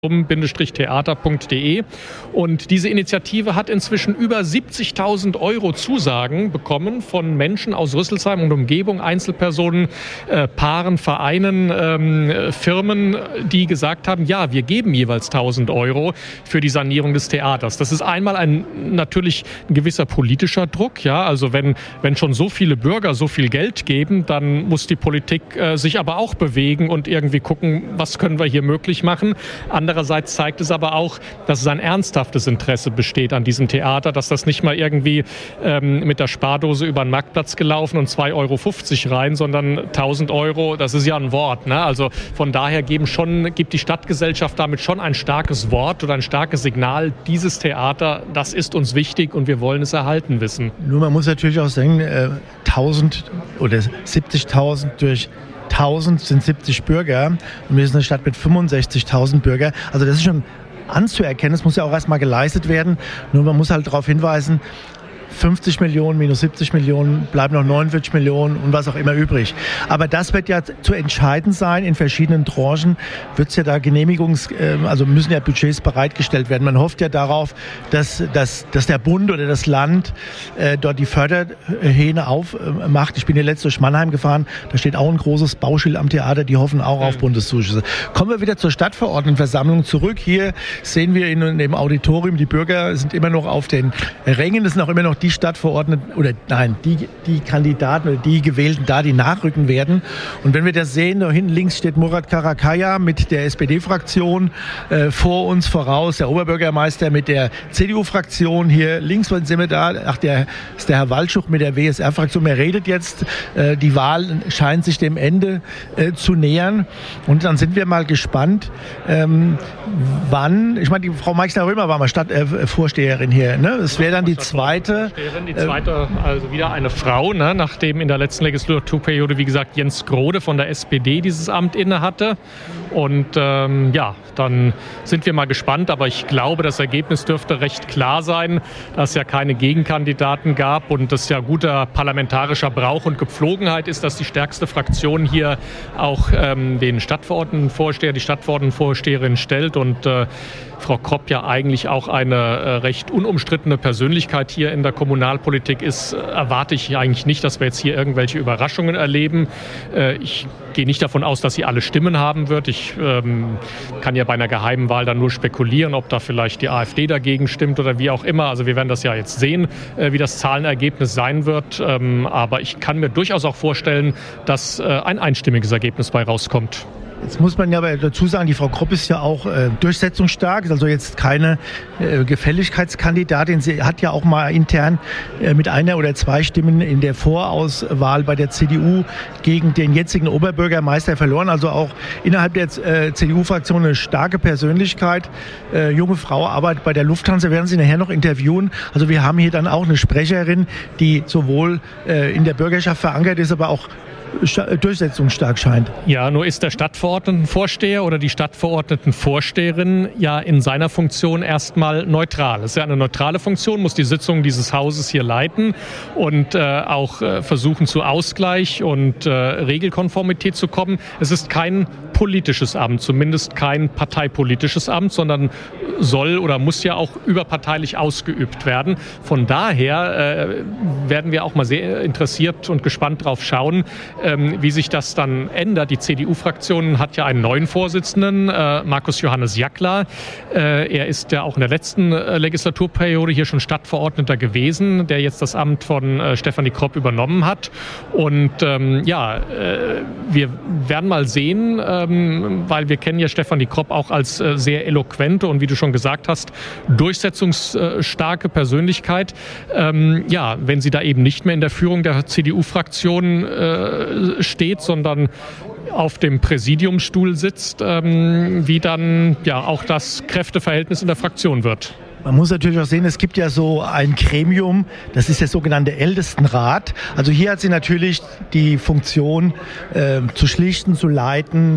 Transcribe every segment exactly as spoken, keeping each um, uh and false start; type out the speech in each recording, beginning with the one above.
theater punkt de. Und diese Initiative hat inzwischen über siebzigtausend Euro Zusagen bekommen von Menschen aus Rüsselsheim und Umgebung, Einzelpersonen, äh, Paaren, Vereinen, ähm, Firmen, die gesagt haben, ja, wir geben jeweils tausend Euro für die Sanierung des Theaters. Das ist einmal ein natürlich ein gewisser politischer Druck, ja, also wenn wenn schon so viele Bürger so viel Geld geben, dann muss die Politik äh, sich aber auch bewegen und irgendwie gucken, was können wir hier möglich machen. Andererseits zeigt es aber auch, dass es ein ernsthaftes Interesse besteht an diesem Theater, dass das nicht mal irgendwie ähm, mit der Spardose über den Marktplatz gelaufen und zwei Euro fünfzig rein, sondern tausend Euro, das ist ja ein Wort, ne? Also von daher geben schon, gibt die Stadtgesellschaft damit schon ein starkes Wort oder ein starkes Signal, dieses Theater, das ist uns wichtig und wir wollen es erhalten wissen. Nur man muss natürlich auch sagen, äh, tausend oder siebzigtausend durch tausend sind siebzig Bürger und wir sind eine Stadt mit fünfundsechzigtausend Bürger. Also das ist schon anzuerkennen, das muss ja auch erstmal geleistet werden. Nur man muss halt darauf hinweisen, fünfzig Millionen minus siebzig Millionen, bleiben noch neunundvierzig Millionen und was auch immer übrig. Aber das wird ja zu entscheiden sein. In verschiedenen Tranchen wird es ja da Genehmigungs-, also müssen ja Budgets bereitgestellt werden. Man hofft ja darauf, dass, dass, dass der Bund oder das Land äh, dort die Förderhähne aufmacht. Ich bin hier letztens durch Mannheim gefahren, da steht auch ein großes Bauschild am Theater, die hoffen auch auf Bundeszuschüsse. Kommen wir wieder zur Stadtverordnetenversammlung zurück. Hier sehen wir in, in dem Auditorium, die Bürger sind immer noch auf den Rängen, es sind auch immer noch die Stadtverordneten oder nein, die, die Kandidaten oder die Gewählten da, die nachrücken werden. Und wenn wir das sehen, da hinten links steht Murat Karakaya mit der S P D-Fraktion, äh, vor uns voraus der Oberbürgermeister mit der C D U-Fraktion. Hier links sind wir da, ach, der ist der Herr Waldschuch mit der W S R-Fraktion. Er redet jetzt, äh, die Wahl scheint sich dem Ende äh, zu nähern. Und dann sind wir mal gespannt, ähm, wann, ich meine, die Frau Meixner-Römer war mal Stadtvorsteherin äh, hier, ne? Es wäre dann die zweite. Die zweite, also wieder eine Frau, ne, nachdem in der letzten Legislaturperiode, wie gesagt, Jens Grode von der S P D dieses Amt inne hatte. Und ähm, ja, dann sind wir mal gespannt. Aber ich glaube, das Ergebnis dürfte recht klar sein, dass es ja keine Gegenkandidaten gab und das ja guter parlamentarischer Brauch und Gepflogenheit ist, dass die stärkste Fraktion hier auch ähm, den Stadtverordnetenvorsteher, die Stadtverordnetenvorsteherin stellt und äh, Frau Kropp ja eigentlich auch eine äh, recht unumstrittene Persönlichkeit hier in der Kommunalpolitik ist, erwarte ich eigentlich nicht, dass wir jetzt hier irgendwelche Überraschungen erleben. Äh, ich gehe nicht davon aus, dass sie alle Stimmen haben wird. Ich ähm, kann ja bei einer geheimen Wahl dann nur spekulieren, ob da vielleicht die AfD dagegen stimmt oder wie auch immer. Also wir werden das ja jetzt sehen, äh, wie das Zahlenergebnis sein wird. Ähm, aber ich kann mir durchaus auch vorstellen, dass äh, ein einstimmiges Ergebnis bei rauskommt. Jetzt muss man ja aber dazu sagen, die Frau Kropp ist ja auch äh, durchsetzungsstark, ist also jetzt keine äh, Gefälligkeitskandidatin. Sie hat ja auch mal intern äh, mit einer oder zwei Stimmen in der Vorauswahl bei der C D U gegen den jetzigen Oberbürgermeister verloren. Also auch innerhalb der äh, C D U-Fraktion eine starke Persönlichkeit. Äh, junge Frau arbeitet bei der Lufthansa, werden Sie nachher noch interviewen. Also wir haben hier dann auch eine Sprecherin, die sowohl äh, in der Bürgerschaft verankert ist, aber auch durchsetzungsstark scheint. Ja, nur ist der Stadtverordnetenvorsteher oder die Stadtverordnetenvorsteherin ja in seiner Funktion erstmal neutral. Es ist ja eine neutrale Funktion, muss die Sitzung dieses Hauses hier leiten und äh, auch äh, versuchen zu Ausgleich und äh, Regelkonformität zu kommen. Es ist kein politisches Amt, zumindest kein parteipolitisches Amt, sondern soll oder muss ja auch überparteilich ausgeübt werden. Von daher äh, werden wir auch mal sehr interessiert und gespannt drauf schauen, ähm, wie sich das dann ändert. Die C D U-Fraktion hat ja einen neuen Vorsitzenden, äh, Markus Johannes Jackler. Äh, er ist ja auch in der letzten äh, Legislaturperiode hier schon Stadtverordneter gewesen, der jetzt das Amt von äh, Stefanie Kropp übernommen hat. Und ähm, ja, äh, wir werden mal sehen, ähm, weil wir kennen ja Stefanie Kropp auch als äh, sehr eloquente und wie du schon gesagt hast, durchsetzungsstarke Persönlichkeit. Ähm, ja, wenn sie da eben nicht mehr in der Führung der C D U-Fraktion äh, steht, sondern auf dem Präsidiumsstuhl sitzt, ähm, wie dann ja auch das Kräfteverhältnis in der Fraktion wird. Man muss natürlich auch sehen, es gibt ja so ein Gremium, das ist der sogenannte Ältestenrat. Also hier hat sie natürlich die Funktion, äh, zu schlichten, zu leiten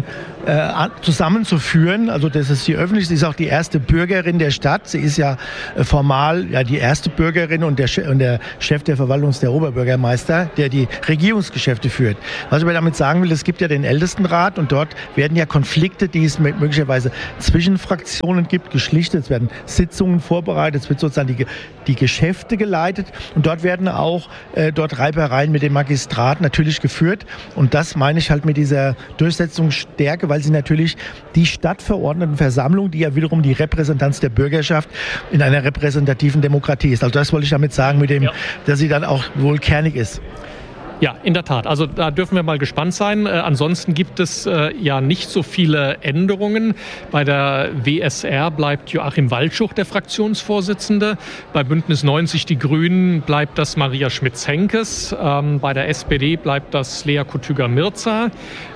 äh, zusammenzuführen. Also das ist die öffentliche, sie ist auch die erste Bürgerin der Stadt. Sie ist ja äh, formal ja die erste Bürgerin und der, und der Chef der Verwaltung ist der Oberbürgermeister, der die Regierungsgeschäfte führt. Was ich aber damit sagen will, es gibt ja den Ältestenrat und dort werden ja Konflikte, die es möglicherweise zwischen Fraktionen gibt, geschlichtet. Es werden Sitzungen vorbereitet, es wird sozusagen die, die Geschäfte geleitet und dort werden auch äh, dort Reibereien mit dem Magistrat natürlich geführt. Und das meine ich halt mit dieser Durchsetzungsstärke, weil sie natürlich die Stadtverordnetenversammlung, die ja wiederum die Repräsentanz der Bürgerschaft in einer repräsentativen Demokratie ist. Also das wollte ich damit sagen, mit dem, ja. dass sie dann auch wohl kernig ist. Ja, in der Tat. Also da dürfen wir mal gespannt sein. Äh, ansonsten gibt es äh, ja nicht so viele Änderungen. Bei der W S R bleibt Joachim Waldschuch der Fraktionsvorsitzende. Bei Bündnis neunzig Die Grünen bleibt das Maria Schmitz-Henkes. Ähm, bei der S P D bleibt das Lea Kutüger-Mirza.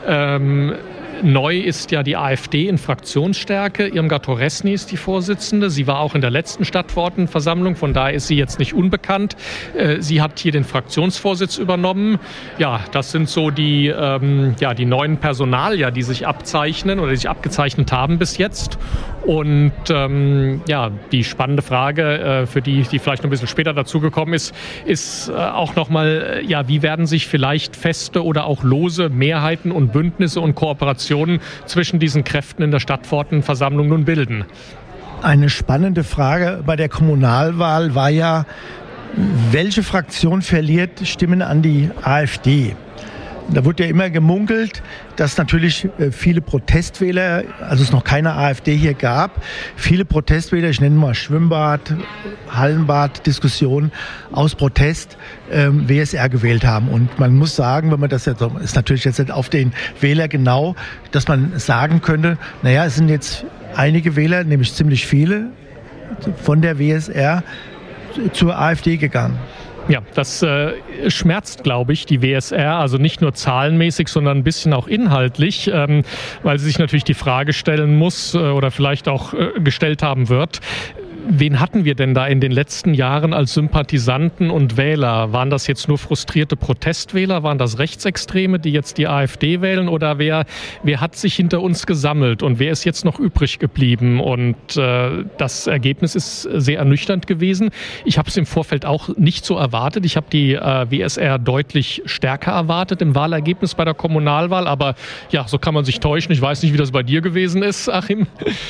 Ähm, Neu ist ja die AfD in Fraktionsstärke. Irmgard Toresny ist die Vorsitzende. Sie war auch in der letzten Stadtverordnetenversammlung, von daher ist sie jetzt nicht unbekannt. Sie hat hier den Fraktionsvorsitz übernommen. Ja, das sind so die, ähm, ja, die neuen Personalia, die sich abzeichnen oder die sich abgezeichnet haben bis jetzt. Und ähm, ja, die spannende Frage, äh, für die, die vielleicht noch ein bisschen später dazugekommen ist, ist äh, auch nochmal, ja, wie werden sich vielleicht feste oder auch lose Mehrheiten und Bündnisse und Kooperationen zwischen diesen Kräften in der Stadtverordnetenversammlung nun bilden? Eine spannende Frage bei der Kommunalwahl war ja, welche Fraktion verliert Stimmen an die AfD? Da wurde ja immer gemunkelt, dass natürlich viele Protestwähler, also es noch keine AfD hier gab, viele Protestwähler, ich nenne mal Schwimmbad, Hallenbad, Diskussion aus Protest ähm, W S R gewählt haben. Und man muss sagen, wenn man das jetzt, ist natürlich jetzt nicht auf den Wähler genau, dass man sagen könnte, naja, es sind jetzt einige Wähler, nämlich ziemlich viele, von der W S R zur AfD gegangen. Ja, das äh, schmerzt, glaube ich, die W S R, also nicht nur zahlenmäßig, sondern ein bisschen auch inhaltlich, ähm, weil sie sich natürlich die Frage stellen muss äh, oder vielleicht auch äh, gestellt haben wird. Wen hatten wir denn da in den letzten Jahren als Sympathisanten und Wähler? Waren das jetzt nur frustrierte Protestwähler? Waren das Rechtsextreme, die jetzt die AfD wählen? Oder wer, wer hat sich hinter uns gesammelt und wer ist jetzt noch übrig geblieben? Und äh, das Ergebnis ist sehr ernüchternd gewesen. Ich habe es im Vorfeld auch nicht so erwartet. Ich habe die äh, W S R deutlich stärker erwartet im Wahlergebnis bei der Kommunalwahl. Aber ja, so kann man sich täuschen. Ich weiß nicht, wie das bei dir gewesen ist, Achim.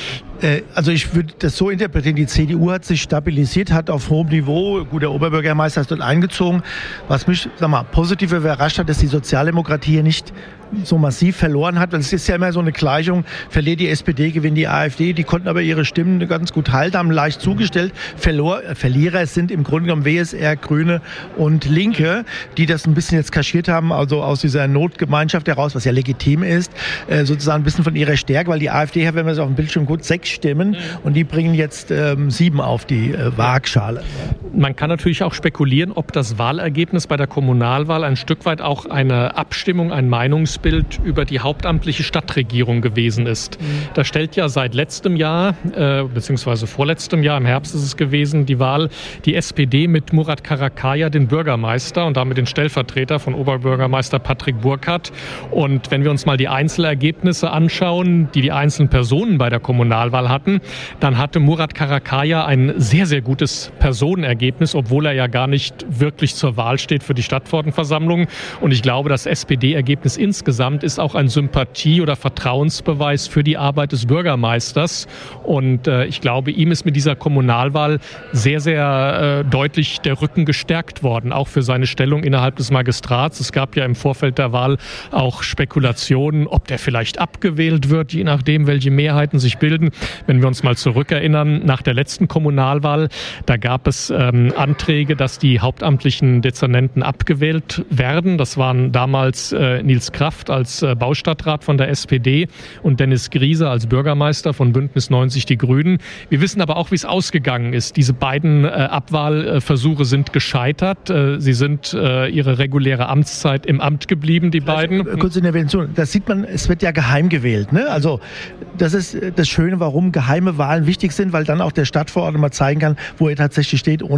Äh, also ich würde das so interpretieren, die C D U hat sich stabilisiert, hat auf hohem Niveau, gut, der Oberbürgermeister ist dort eingezogen. Was mich, sag mal, positiv überrascht hat, dass die Sozialdemokratie hier nicht so massiv verloren hat, weil es ist ja immer so eine Gleichung, verliert die S P D, gewinnt die AfD, die konnten aber ihre Stimmen ganz gut halten, haben leicht zugestellt. Verlor, Verlierer sind im Grunde genommen W S R, Grüne und Linke, die das ein bisschen jetzt kaschiert haben, also aus dieser Notgemeinschaft heraus, was ja legitim ist, äh, sozusagen ein bisschen von ihrer Stärke, weil die AfD hat, wenn man es auf dem Bildschirm guckt, sechs Stimmen und die bringen jetzt ähm, sieben auf die äh, Waagschale. Man kann natürlich auch spekulieren, ob das Wahlergebnis bei der Kommunalwahl ein Stück weit auch eine Abstimmung, ein Meinungs Bild über die hauptamtliche Stadtregierung gewesen ist. Mhm. Da stellt ja seit letztem Jahr, äh, beziehungsweise vorletztem Jahr, im Herbst ist es gewesen, die Wahl, die S P D mit Murat Karakaya, den Bürgermeister und damit den Stellvertreter von Oberbürgermeister Patrick Burkhardt. Und wenn wir uns mal die Einzelergebnisse anschauen, die die einzelnen Personen bei der Kommunalwahl hatten, dann hatte Murat Karakaya ein sehr, sehr gutes Personenergebnis, obwohl er ja gar nicht wirklich zur Wahl steht für die Stadtverordnetenversammlung. Und ich glaube, das S P D-Ergebnis insgesamt ist auch ein Sympathie- oder Vertrauensbeweis für die Arbeit des Bürgermeisters. Und äh, ich glaube, ihm ist mit dieser Kommunalwahl sehr, sehr äh, deutlich der Rücken gestärkt worden, auch für seine Stellung innerhalb des Magistrats. Es gab ja im Vorfeld der Wahl auch Spekulationen, ob der vielleicht abgewählt wird, je nachdem, welche Mehrheiten sich bilden. Wenn wir uns mal zurückerinnern, nach der letzten Kommunalwahl, da gab es ähm, Anträge, dass die hauptamtlichen Dezernenten abgewählt werden. Das waren damals äh, Nils Kraft als Baustadtrat von der S P D und Dennis Griese als Bürgermeister von Bündnis neunzig Die Grünen. Wir wissen aber auch, wie es ausgegangen ist. Diese beiden äh, Abwahlversuche sind gescheitert. Äh, sie sind äh, ihre reguläre Amtszeit im Amt geblieben, die Vielleicht beiden. Kurz in der Intervention. Das sieht man, es wird ja geheim gewählt. Ne? Also das ist das Schöne, warum geheime Wahlen wichtig sind, weil dann auch der Stadtverordnete mal zeigen kann, wo er tatsächlich steht, ohne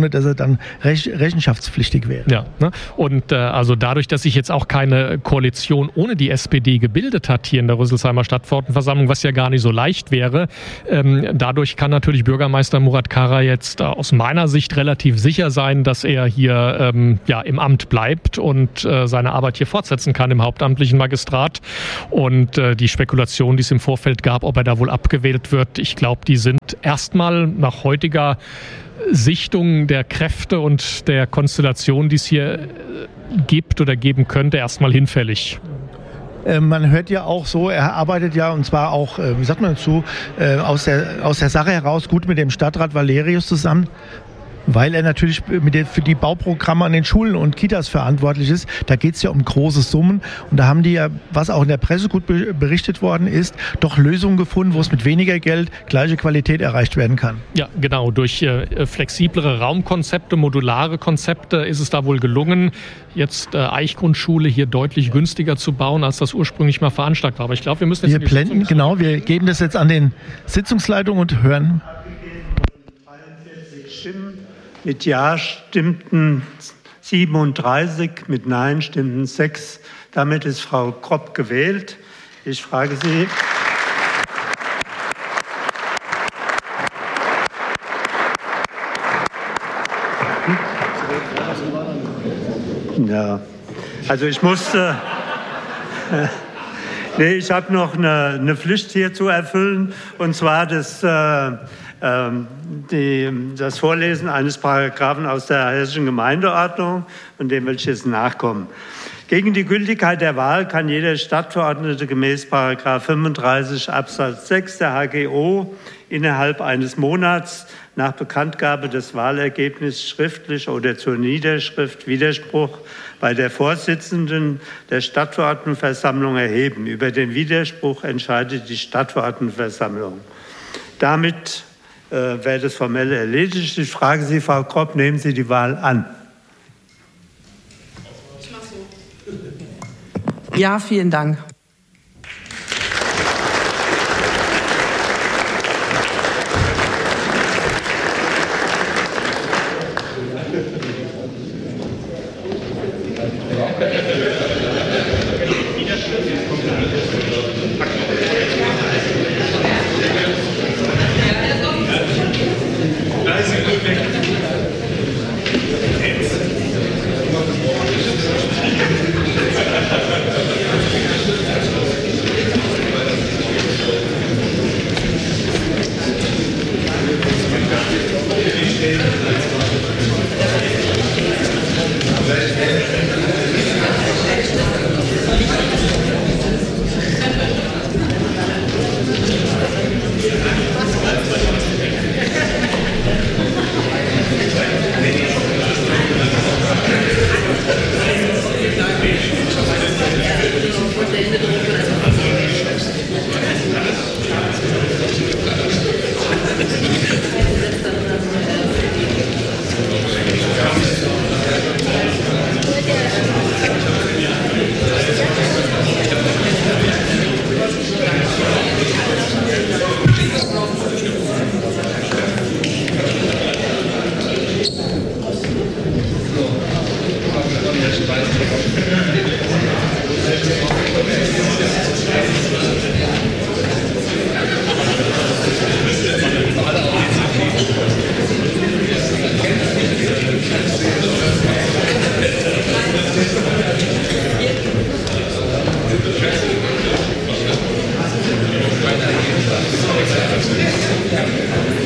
ohne dass er dann rech rechenschaftspflichtig wäre. Ja, ne? Und äh, also dadurch, dass sich jetzt auch keine Koalition ohne die S P D gebildet hat hier in der Rüsselsheimer Stadtverordnetenversammlung, was ja gar nicht so leicht wäre, ähm, dadurch kann natürlich Bürgermeister Murat Kara jetzt äh, aus meiner Sicht relativ sicher sein, dass er hier ähm, ja, im Amt bleibt und äh, seine Arbeit hier fortsetzen kann im hauptamtlichen Magistrat. Und äh, die Spekulation, die es im Vorfeld gab, ob er da wohl abgewählt wird, ich glaube, die sind erstmal nach heutiger Sichtung der Kräfte und der Konstellation, die es hier gibt oder geben könnte, erstmal hinfällig. Man hört ja auch so, er arbeitet ja, und zwar auch, wie sagt man dazu, aus der, aus der Sache heraus gut mit dem Stadtrat Valerius zusammen, weil er natürlich mit der, für die Bauprogramme an den Schulen und Kitas verantwortlich ist. Da geht es ja um große Summen. Und da haben die ja, was auch in der Presse gut berichtet worden ist, doch Lösungen gefunden, wo es mit weniger Geld gleiche Qualität erreicht werden kann. Ja, genau. Durch äh, flexiblere Raumkonzepte, modulare Konzepte ist es da wohl gelungen, jetzt äh, Eichgrundschule hier deutlich günstiger zu bauen, als das ursprünglich mal veranschlagt war. Aber ich glaube, wir müssen jetzt... Wir blenden, genau, wir geben das jetzt an den Sitzungsleitung und hören... Stimmen. Mit Ja stimmten siebenunddreißig, mit Nein stimmten sechs. Damit ist Frau Kropp gewählt. Ich frage Sie. Ja, also ich musste. Äh, nee, ich habe noch eine, eine Pflicht hier zu erfüllen, und zwar das. Äh, Die, das Vorlesen eines Paragraphen aus der Hessischen Gemeindeordnung, und dem will ich jetzt nachkommen. Gegen die Gültigkeit der Wahl kann jeder Stadtverordnete gemäß Paragraph fünfunddreißig Absatz sechs der H G O innerhalb eines Monats nach Bekanntgabe des Wahlergebnisses schriftlich oder zur Niederschrift Widerspruch bei der Vorsitzenden der Stadtverordnetenversammlung erheben. Über den Widerspruch entscheidet die Stadtverordnetenversammlung. Damit äh, wäre das Formelle erledigt. Ich frage Sie, Frau Kropp, nehmen Sie die Wahl an? Ich mache so. Ja, vielen Dank. Ja.